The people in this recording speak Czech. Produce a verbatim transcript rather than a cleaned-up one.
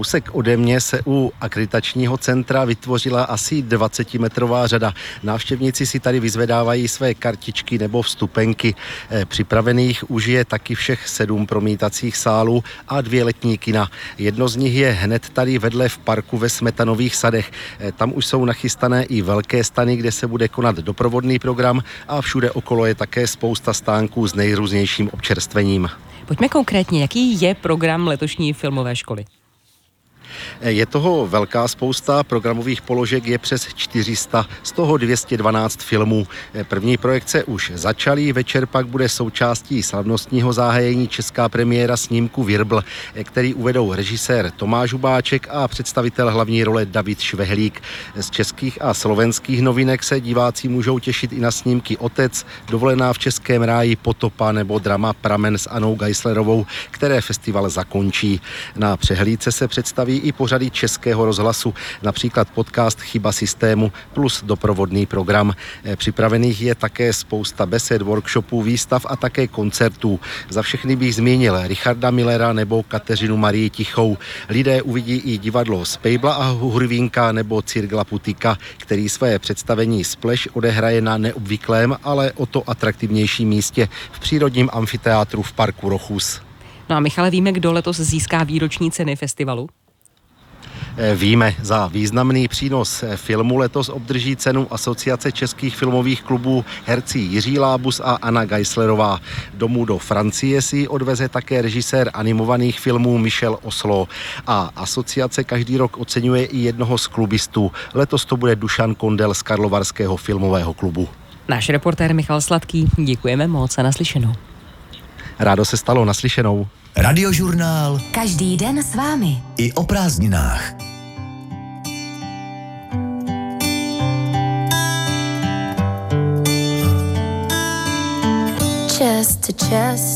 Kousek ode mě se u akreditačního centra vytvořila asi dvacetimetrová řada. Návštěvníci si tady vyzvedávají své kartičky nebo vstupenky. Připravených už je taky všech sedm promítacích sálů a dvě letní kina. Jedno z nich je hned tady vedle v parku ve Smetanových sadech. Tam už jsou nachystané i velké stany, kde se bude konat doprovodný program a všude okolo je také spousta stánků s nejrůznějším občerstvením. Pojďme konkrétně, jaký je program letošní filmové školy? Je toho velká spousta, programových položek je přes čtyři sta, z toho dvě stě dvanáct filmů. První projekce už začaly, večer pak bude součástí slavnostního zahájení česká premiéra snímku Virbl, který uvedou režisér Tomáš Hubáček a představitel hlavní role David Švehlík. Z českých a slovenských novinek se diváci můžou těšit i na snímky Otec, Dovolená v českém ráji, Potopa nebo drama Pramen s Anou Geislerovou, které festival zakončí. Na přehlídce se představí i pořady Českého rozhlasu, například podcast Chyba systému plus doprovodný program. Připravených je také spousta besed, workshopů, výstav a také koncertů. Za všechny bych zmínil Richarda Millera nebo Kateřinu Marii Tichou. Lidé uvidí i divadlo Spejbla a Hurvínka nebo Cirgla Putika, který své představení Splash odehraje na neobvyklém, ale o to atraktivnějším místě v přírodním amfiteátru v parku Rochus. No a Michale, víme, kdo letos získá výroční ceny festivalu? Víme, za významný přínos filmu letos obdrží cenu Asociace českých filmových klubů herci Jiří Lábus a Anna Geislerová. Domů do Francie si odveze také režisér animovaných filmů Michel Oslo. A asociace každý rok oceňuje i jednoho z klubistů. Letos to bude Dušan Kondel z Karlovarského filmového klubu. Náš reportér Michal Sladký, děkujeme moc a naslyšenou. Rádo se stalo, naslyšenou. Radiožurnál. Každý den s vámi. I o prázdninách. Chest to chest.